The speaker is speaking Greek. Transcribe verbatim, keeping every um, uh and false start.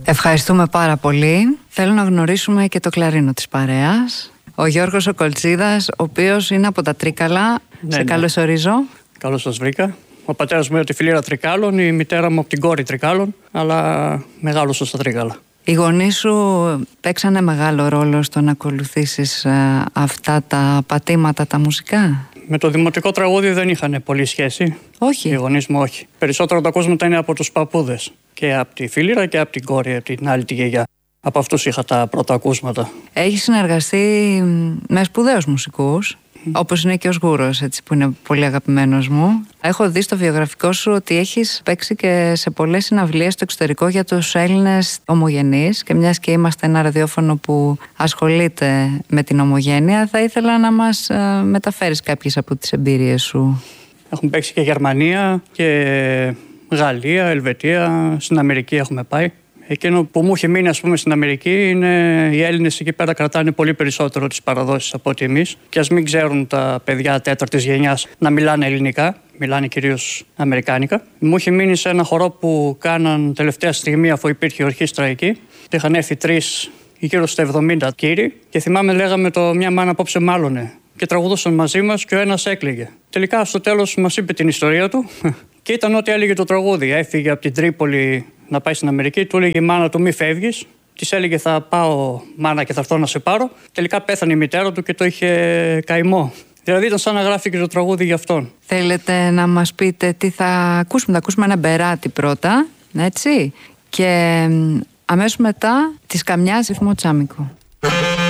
Ευχαριστούμε πάρα πολύ. Θέλω να γνωρίσουμε και το κλαρίνο της παρέας. Ο Γιώργος ο Κολτσίδας, ο οποίος είναι από τα Τρίκαλα. Ναι, Σε ναι. καλωσορίζω. Καλώς σας βρήκα. Ο πατέρας μου είναι από τη φιλήρα Τρικάλων, η μητέρα μου από την κόρη Τρικάλων, αλλά μεγάλωσα στα Τρίκαλα. Οι γονείς σου παίξανε μεγάλο ρόλο στο να ακολουθήσεις ε, αυτά τα πατήματα τα μουσικά? Με το δημοτικό τραγούδι δεν είχαν πολύ σχέση. Όχι. Οι γονείς μου όχι. Περισσότερο τα ακούσματα είναι από τους παππούδες. Και από τη φιλήρα και από την κόρη, από την άλλη τη γιαγιά. Από αυτούς είχα τα πρώτα ακούσματα. Έχεις συνεργαστεί με σπουδαίους μουσικούς, mm. όπως είναι και ο Σγούρος, έτσι, που είναι πολύ αγαπημένος μου. Έχω δει στο βιογραφικό σου ότι έχεις παίξει και σε πολλές συναυλίες στο εξωτερικό για τους Έλληνες ομογενείς, και μιας και είμαστε ένα ραδιόφωνο που ασχολείται με την ομογένεια, θα ήθελα να μας ε, μεταφέρεις κάποιες από τις εμπειρίες σου. Έχουμε παίξει και Γερμανία και Γαλλία, Ελβετία, στην Αμερική έχουμε πάει. Εκείνο που μου έχει μείνει, ας πούμε, στην Αμερική είναι οι Έλληνες εκεί πέρα κρατάνε πολύ περισσότερο τις παραδόσεις από ότι εμείς. Και ας μην ξέρουν τα παιδιά τέταρτης γενιάς να μιλάνε ελληνικά, μιλάνε κυρίως αμερικάνικα. Μου έχει μείνει σε ένα χορό που κάναν τελευταία στιγμή, αφού υπήρχε ορχήστρα εκεί. Είχαν έρθει τρεις γύρω στα εβδομήντα κύριοι και θυμάμαι λέγαμε το «Μια μάνα απόψε μάλλονε» και τραγουδούσαν μαζί μας και ο ένας έκλαιγε. Τελικά στο τέλος μας είπε την ιστορία του και ήταν ό,τι έλεγε το τραγούδι. Έφυγε από την Τρίπολη να πάει στην Αμερική, του έλεγε η μάνα του μη φεύγεις. Της έλεγε θα πάω μάνα και θα έρθω να σε πάρω. Τελικά πέθανε η μητέρα του και το είχε καημό. Δηλαδή ήταν σαν να γράφει και το τραγούδι για αυτόν. Θέλετε να μας πείτε τι θα ακούσουμε? Θα ακούσουμε ένα μπεράτι πρώτα, έτσι, και αμέσως μετά τη Σκαμιάς ρυθμό τσάμικο.